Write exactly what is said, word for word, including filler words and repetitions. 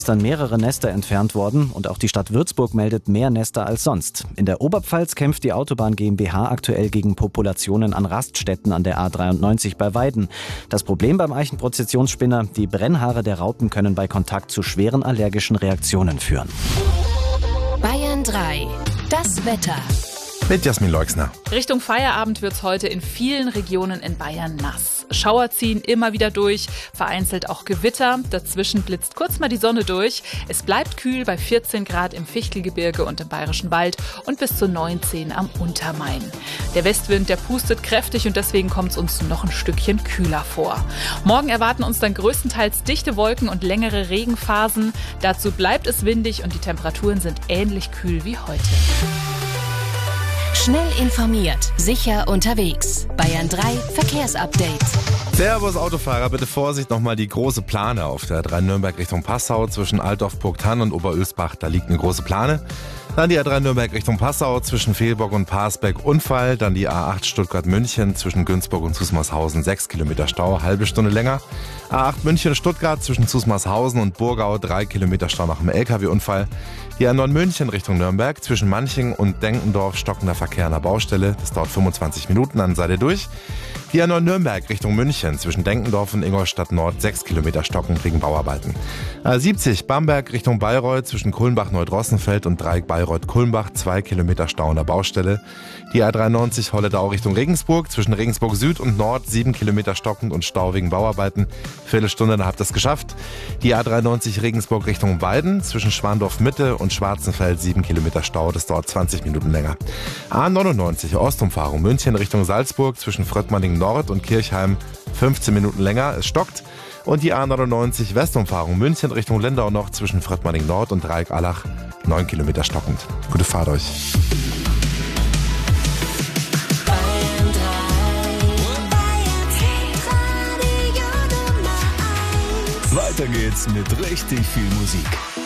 Dann mehrere Nester entfernt worden und auch die Stadt Würzburg meldet mehr Nester als sonst. In der Oberpfalz kämpft die Autobahn GmbH aktuell gegen Populationen an Raststätten an der A dreiundneunzig bei Weiden. Das Problem beim Eichenprozessionsspinner: die Brennhaare der Raupen können bei Kontakt zu schweren allergischen Reaktionen führen. Bayern drei. Das Wetter. Mit Jasmin Leuxner. Richtung Feierabend wird es heute in vielen Regionen in Bayern nass. Schauer ziehen immer wieder durch, vereinzelt auch Gewitter. Dazwischen blitzt kurz mal die Sonne durch. Es bleibt kühl bei vierzehn Grad im Fichtelgebirge und im Bayerischen Wald und bis zu neunzehn am Untermain. Der Westwind, der pustet kräftig und deswegen kommt es uns noch ein Stückchen kühler vor. Morgen erwarten uns dann größtenteils dichte Wolken und längere Regenphasen. Dazu bleibt es windig und die Temperaturen sind ähnlich kühl wie heute. Schnell informiert, sicher unterwegs. Bayern drei Verkehrsupdate. Servus Autofahrer, bitte Vorsicht, nochmal die große Plane auf der A drei Nürnberg Richtung Passau zwischen Altdorf-Burgthann und Oberölsbach. Da liegt eine große Plane. Dann die A drei Nürnberg Richtung Passau zwischen Fehlbock und Parsbeck Unfall. Dann die A acht Stuttgart-München zwischen Günzburg und Zusmarshausen sechs Kilometer Stau, halbe Stunde länger. A acht München-Stuttgart zwischen Zusmarshausen und Burgau drei Kilometer Stau nach dem L K W-Unfall. Die A neun München Richtung Nürnberg zwischen Manching und Denkendorf stockender Verkehr an der Baustelle. Das dauert fünfundzwanzig Minuten, dann seid ihr durch. Die A neun Nürnberg Richtung München zwischen Denkendorf und Ingolstadt Nord sechs Kilometer stocken wegen Bauarbeiten. A siebzig Bamberg Richtung Bayreuth zwischen Kulmbach-Neudrossenfeld und Dreieck Bayreuth-Kulmbach zwei Kilometer Stau an der Baustelle. Die A dreiundneunzig Holledau Richtung Regensburg zwischen Regensburg Süd und Nord sieben Kilometer stockend und Stau wegen Bauarbeiten. Viertelstunde, dann habt ihr es geschafft. Die A dreiundneunzig Regensburg Richtung Weiden zwischen Schwandorf Mitte und Schwarzenfeld sieben Kilometer Stau, das dauert zwanzig Minuten länger. A neunundneunzig Ostumfahrung München Richtung Salzburg zwischen Fröttmanning Nord und Kirchheim fünfzehn Minuten länger, es stockt. Und die A neunundneunzig Westumfahrung München Richtung Lindau noch zwischen Fröttmanning Nord und Dreieck-Allach neun Kilometer stockend. Gute Fahrt euch. Weiter geht's mit richtig viel Musik.